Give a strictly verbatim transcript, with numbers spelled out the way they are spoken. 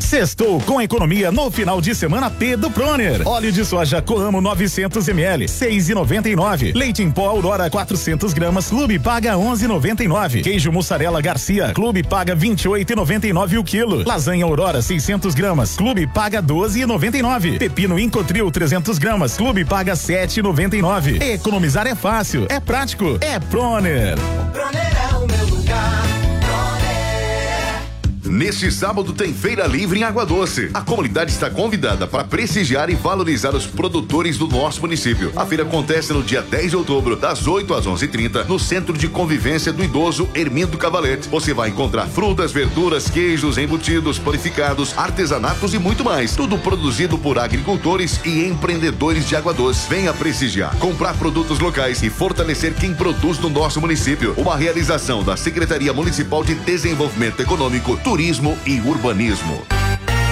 Sextou com economia no final de semana P do Proner. Óleo de soja Coamo novecentos mililitros, seis e noventa e nove. Leite em pó Aurora quatrocentos gramas, Clube paga onze e noventa e nove. Queijo mussarela Garcia, Clube paga vinte e oito e noventa e nove o quilo. Lasanha Aurora seiscentos gramas, Clube paga doze e noventa e nove. Pepino Incotril trezentos gramas, Clube paga sete e noventa e nove. Economizar é fácil, é prático, é Proner. Proner é o meu lugar. Neste sábado tem Feira Livre em Água Doce. A comunidade está convidada para prestigiar e valorizar os produtores do nosso município. A feira acontece no dia dez de outubro, das oito às onze e trinta, no Centro de Convivência do Idoso Hermindo Cavalete. Você vai encontrar frutas, verduras, queijos, embutidos, panificados, artesanatos e muito mais. Tudo produzido por agricultores e empreendedores de Água Doce. Venha prestigiar, comprar produtos locais e fortalecer quem produz no nosso município. Uma realização da Secretaria Municipal de Desenvolvimento Econômico, Turismo e Urbanismo.